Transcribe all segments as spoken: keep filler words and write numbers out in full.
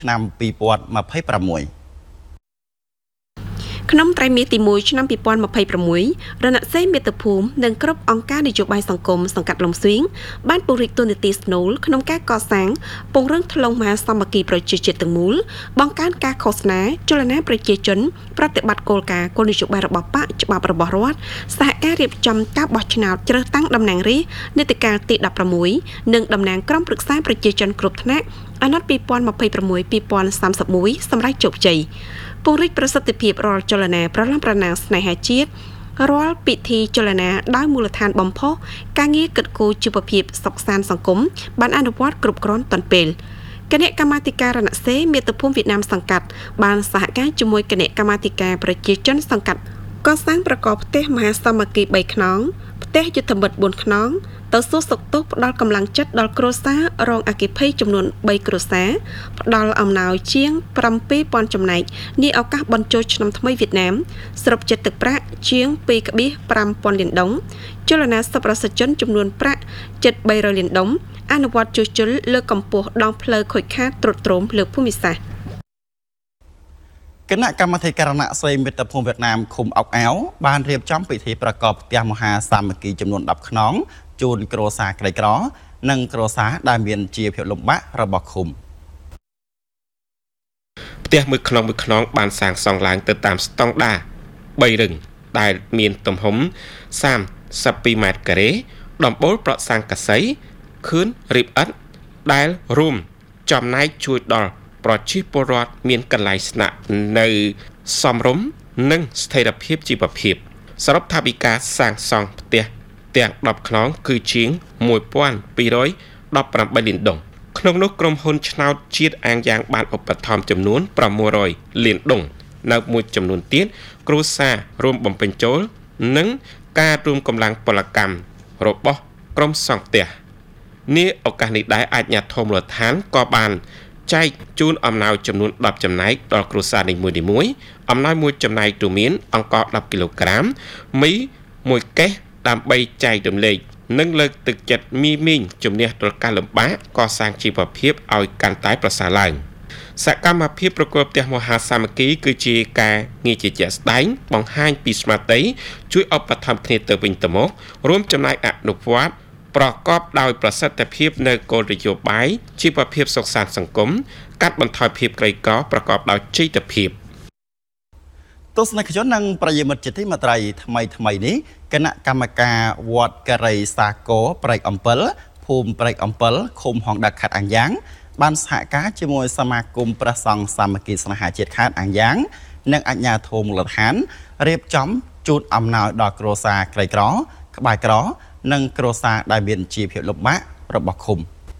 năm pi bọt mà phải bầm mùi ក្នុងត្រៃមាសទី មួយ ឆ្នាំ ពីរពាន់ម្ភៃប្រាំមួយ រណសេរីមាតុភូមិ និងគ្រប់អង្គការនយោបាយសង្គមសង្កាត់លំសៀង បានពង្រីកតួនាទីស្នូល ក្នុងការកសាង ពង្រឹងថ្លុងមហាសាមគ្គីប្រជាជាតិទាំងមូល បង្កើនការឃោសនា ចលនាប្រជាជន ប្រតិបត្តិគោលការណ៍គោលនយោបាយរបស់បក ច្បាប់របស់រដ្ឋ សហការរៀបចំការបោះឆ្នោតជ្រើសតាំងតំណាងរាស្ត្រនីតិកាលទី ដប់ប្រាំមួយ និងតំណាងក្រុមប្រឹក្សាប្រជាជនគ្រប់ថ្នាក់ អាណត្តិ ពីរពាន់ម្ភៃប្រាំមួយ ពីរពាន់សាមសិបមួយ សម្រាប់ជោគជ័យ ពង្រីកប្រសិទ្ធភាពរាល់ចលនាប្រឡំប្រណាំងស្នេហាជាតិរាល់ពិធីចលនាដោយមូលដ្ឋានបំផុសការងារកិត្តគូជីវភាពសុខសាន្តសង្គមបានអនុវត្តគ្រប់គ្រាន់ទាន់ពេលគណៈកម្មាធិការរណសេរីមាតុភូមិវៀតណាមសង្កាត់បានសហការជាមួយគណៈកម្មាធិការប្រជាជនសង្កាត់កសាងប្រកបផ្ទះមហាសាមគ្គី បី ខ្នងផ្ទះយុទ្ធមិត្ត បួន ខ្នងទៅសួរសុខទុក្ខផ្ដល់កម្លាំងចិត្តដល់គ្រួសាររងអគ្គិភ័យចំនួន បី គ្រួសារផ្ដល់អំណោយជាង ប្រាំពីរពាន់ ចំណែកនាឱកាសបញ្ចូលឆ្នាំថ្មីវៀតណាមសរុបចិត្តទឹកប្រាក់ជាង ពីរកន្លះប្រាំពាន់លានដុងចលនាសប្បុរសជនចំនួនប្រាក់ជិត បីរយលានដុងអនុវត្តជួសជុលលើកកម្ពស់ដងផ្លូវខូចខាតទ្រុឌទ្រោមលើភូមិសាស្ត្រគណៈកម្មាធិការរណសេរីមាតុភូមិវៀតណាមឃុំអុកអាវបានរៀបចំពិធីប្រកបផ្ទះមហាសាមគ្គីចំនួន ដប់ ខ្នងជូនគ្រួសារក្រីក្រនិងគ្រួសារដែលមានជីវភាពលំបាករបស់ឃុំផ្ទះមួយខ្នងមួយខ្នងបានសាងសង់ឡើងទៅតាមស្តង់ដារ បី រឹងដែលមានទំហំ សាមសិបពីរ ម៉ែត្រការ៉េដំបូលប្រក់សាំងកសីខឿនរៀបឥដ្ឋដែលរួមចំណែកជួយដល់ប្រជាពលរដ្ឋមានកន្លែងស្នាក់នៅសមរម្យនិងស្ថិរភាពជីវភាពសរុបថវិកាសាងសង់ផ្ទះទាំង ដប់ ខ្នងគឺជាង មួយពាន់ពីររយដប់ប្រាំបី លានដុងក្នុងនោះក្រុមហ៊ុនឆ្នោតជាតិអាងយ៉ាងបានឧបត្ថម្ភចំនួន ប្រាំមួយរយ លានដុងនៅមួយចំនួនទៀតគ្រួសាររួមបំពេញចូលនិងការរួមកម្លាំងពលកម្មរបស់ក្រុមសង់ផ្ទះនេះឱកាសនេះដែរអាជ្ញាធរមូលដ្ឋានក៏បានចែកជូនអំណោយចំនួន ដប់ ចំណែកដល់គ្រួសារនីមួយៗអំណោយមួយចំណែករួមមានអង្ករ ដប់ គីឡូក្រាមមីមួយកេសដើម្បីចែករំលែកនិងលើកទឹកចិត្តមីមីងជំនះដល់ការលំបាកកសាងជីវភាពឲ្យកាន់តែប្រសើរឡើងសកម្មភាពប្រកបផ្ទះមហាសាមគ្គីគឺជាការងារជាជាក់ស្ដែងបង្ហាញពីស្មារតីជួយឧបត្ថម្ភគ្នាទៅវិញទៅមករួមចំណែកអនុវត្តប្រកបដោយប្រសិទ្ធភាពនៅគោលនយោបាយជីវភាពសុខសាន្តសង្គមកាត់បន្ថយភាពក្រីក្រប្រកបដោយចីតភាពទស្សនិកជននិងប្រិយមិត្តជាទីមេត្រីថ្មីថ្មីនេះគណៈកម្មការវត្តករីសាគរព្រែកអំពិលភូមិព្រែកអំពិលឃុំហងដាខេត្តអាំងយ៉ាងបានសហការជាមួយសមាគមព្រះសង្ឃសាមគ្គីស្នេហាជាតិខេត្តអាំងយ៉ាងនិងអាជ្ញាធរមូលដ្ឋានរៀបចំជូនអំណោយដល់គ្រួសារក្រីក្រក្បែរក្រនិងគ្រួសារដែលមានជីវភាពលំបាករបស់ឃុំ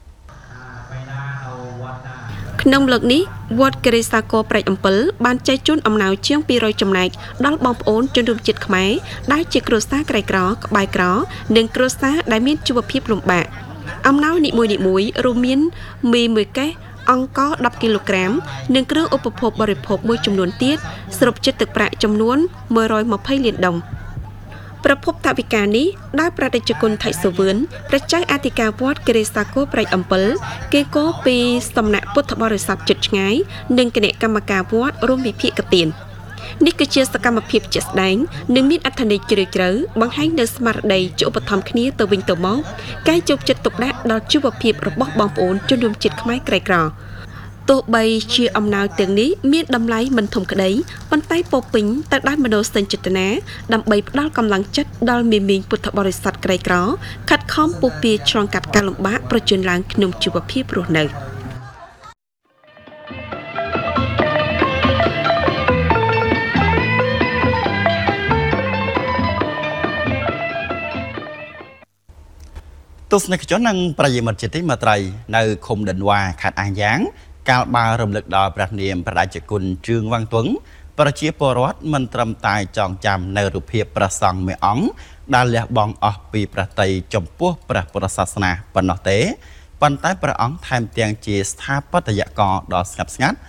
ក្នុងលើកនេះវត្តកេរីសាគរព្រែកអំពិលបានចែកជូនអំណោយជាង ពីររយ ចំណែកដល់បងប្អូនជនរួមជាតិខ្មែរដែលជាគ្រួសារក្រីក្រក្បែរក្រនិងគ្រួសារដែលមានជីវភាពលំបាកអំណោយនីមួយៗរួមមានមីមួយកេសអង្ករ ដប់ គីឡូក្រាមនិងគ្រឿងឧបភោគបរិភោគមួយចំនួនទៀតសរុបចិត្តទឹកប្រាក់ចំនួន មួយរយម្ភៃ លានដុង ប្រភពថវិកានេះដោយប្រតិជគុណថៃសវឿនព្រះចៅអធិការវត្តកេរីសាគរព្រែកអំពិលគេកោពីសំណាក់ពុទ្ធបរិស័ទជិតឆ្ងាយនិងគណៈកម្មការវត្តរួមវិភាគទាននេះគឺជាសកម្មភាពជាក់ស្ដែងនិងមានអត្ថន័យជ្រាលជ្រៅបង្ហាញនូវស្មារតីជាឧបត្ថម្ភគ្នាទៅវិញទៅមកការយកចិត្តទុកដាក់ដល់ជីវភាពរបស់បងប្អូនជនរួមជាតិខ្មែរក្រីក្រទោះបីជាអំណោយទាំងនេះមានតម្លៃមិនធំក្តីប៉ុន្តែពោពេញទៅដោយមនោសញ្ចេតនាដើម្បីផ្ដល់កម្លាំងចិត្តដល់មេមីងពុទ្ធបរិស័ទក្រីក្រខិតខំពុះពៀឆ្លងកាត់ការលំបាកប្រជញ្ញឡើងក្នុងជីវភាពរស់នៅទស្សនិកជននិងប្រិយមិត្តជាទីមេត្រីនៅឃុំដិនវ៉ាខេត្តអាំងយ៉ាងកាលបើរំលឹកដល់ព្រះនាមព្រះរាជគុណជឿងវ៉ាងទុងប្រជាពលរដ្ឋមិនត្រឹមតែចងចាំនៅរូបភាពព្រះសង្ឃមួយអង្គដែលលះបង់អស់ពីព្រះតីចំពោះព្រះពុទ្ធសាសនាប៉ុណ្ណោះទេប៉ុន្តែព្រះអង្គថែមទាំងជាស្ថាបត្យករដ៏ស្ងាត់ស្ងាត់